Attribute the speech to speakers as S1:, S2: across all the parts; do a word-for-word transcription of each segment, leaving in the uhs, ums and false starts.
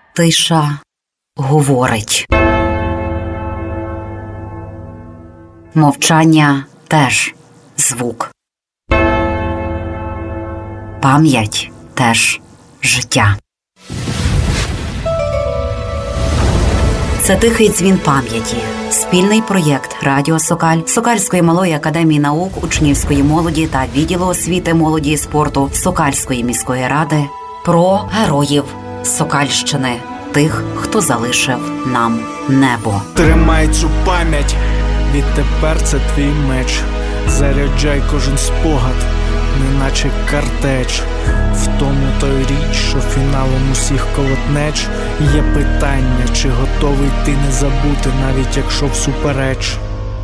S1: Тиша говорить. Мовчання теж звук. Пам'ять теж життя. Це тихий дзвін пам'яті. Спільний проєкт Радіо Сокаль, Сокальської малої академії наук, учнівської молоді та відділу освіти, молоді і спорту Сокальської міської ради про героїв Сокальщини, тих, хто залишив нам небо.
S2: Тримай цю пам'ять, відтепер це твій меч. Заряджай кожен спогад, неначе картеч. В тому той річ, що фіналом усіх колотнеч. Є питання, чи готовий ти не забути, навіть якщо всупереч.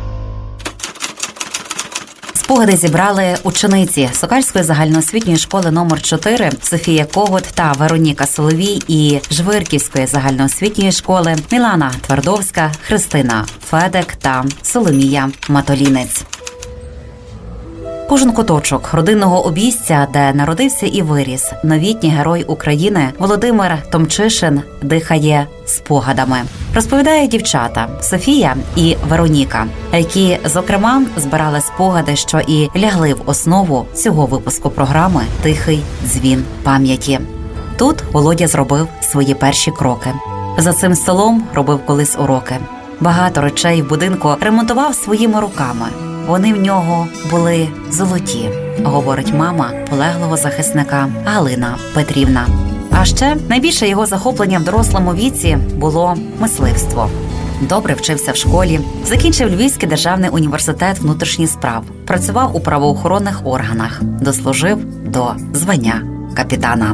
S1: Спогади зібрали учениці Сокальської загальноосвітньої школи номер чотири Софія Когут та Вероніка Соловій і Жвирківської загальноосвітньої школи Мілана Твардовська, Христина Федек та Соломія Матолінець. Кожен куточок родинного обійстя, де народився і виріс новітній герой України Володимир Томчишин, дихає спогадами. Розповідають дівчата Софія і Вероніка, які, зокрема, збирали спогади, що і лягли в основу цього випуску програми «Тихий дзвін пам'яті». Тут Володя зробив свої перші кроки. За цим столом робив колись уроки. Багато речей в будинку ремонтував своїми руками. Вони в нього були золоті, говорить мама полеглого захисника Галина Петрівна. А ще найбільше його захоплення в дорослому віці було мисливство. Добре вчився в школі, закінчив Львівський державний університет внутрішніх справ, працював у правоохоронних органах, дослужив до звання капітана.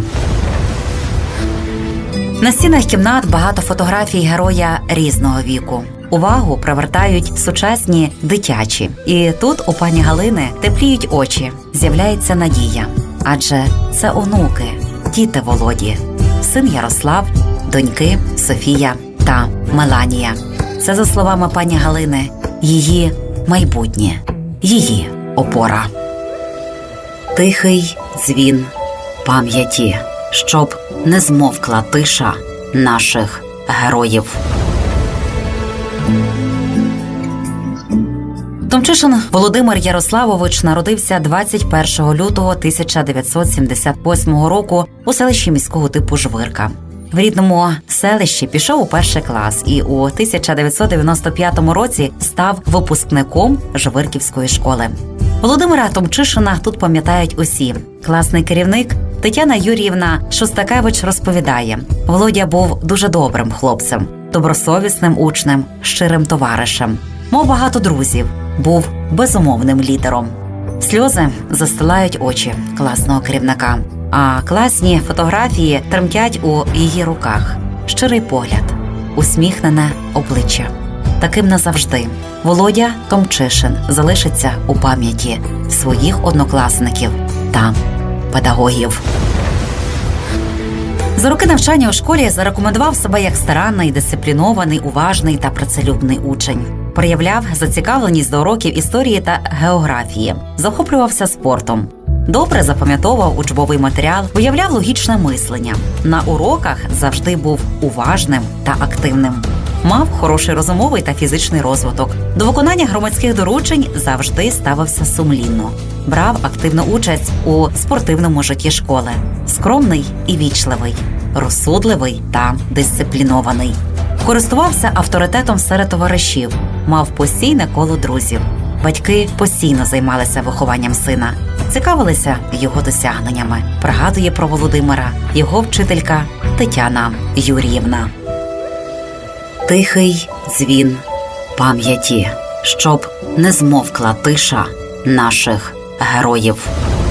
S1: На стінах кімнат багато фотографій героя різного віку. Увагу привертають сучасні дитячі. І тут у пані Галини тепліють очі, з'являється надія. Адже це онуки, діти Володі, син Ярослав, доньки Софія та Меланія. Це, за словами пані Галини, її майбутнє, її опора. Тихий дзвін пам'яті, щоб не змовкла тиша наших героїв. Томчишин Володимир Ярославович народився двадцять першого лютого тисяча дев'ятсот сімдесят восьмого року у селищі міського типу Жвирка. В рідному селищі пішов у перший клас і у тисяча дев'ятсот дев'яносто п'ятому році став випускником Жвирківської школи. Володимира Томчишина тут пам'ятають усі. Класний керівник Тетяна Юріївна Шостакевич розповідає, Володя був дуже добрим хлопцем, добросовісним учнем, щирим товаришем. Мав багато друзів, був безумовним лідером. Сльози застилають очі класного керівника, а класні фотографії тремтять у її руках. Щирий погляд, усміхнене обличчя. Таким назавжди Володя Томчишин залишиться у пам'яті своїх однокласників та педагогів. За роки навчання у школі зарекомендував себе як старанний, дисциплінований, уважний та працелюбний учень. Проявляв зацікавленість до уроків історії та географії, захоплювався спортом. Добре запам'ятовував учбовий матеріал, виявляв логічне мислення. На уроках завжди був уважним та активним. Мав хороший розумовий та фізичний розвиток. До виконання громадських доручень завжди ставився сумлінно. Брав активну участь у спортивному житті школи. Скромний і вічливий, розсудливий та дисциплінований. Користувався авторитетом серед товаришів, мав постійне коло друзів. Батьки постійно займалися вихованням сина, цікавилися його досягненнями. Пригадує про Володимира його вчителька Тетяна Юріївна. Тихий дзвін пам'яті, щоб не змовкла тиша наших героїв.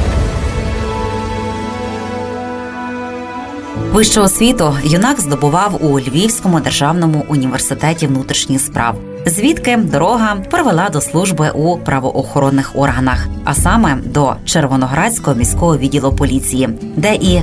S1: Вищу освіту юнак здобував у Львівському державному університеті внутрішніх справ, звідки дорога привела до служби у правоохоронних органах, а саме до Червоноградського міського відділу поліції, де і